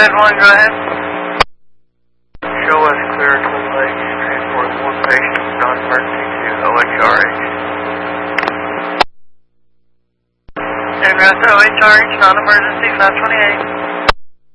1, go ahead. Show us clear Twin Lakes, transport one patient, non-emergency to OHRH. Address OHRH, non-emergency, 528.